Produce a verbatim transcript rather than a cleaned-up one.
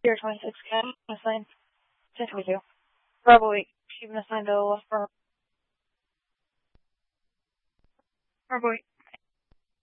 Tier twenty-six Cat, assigned ten twenty-two. Bravo eight, she's been assigned to West Bravo. Bravo eight.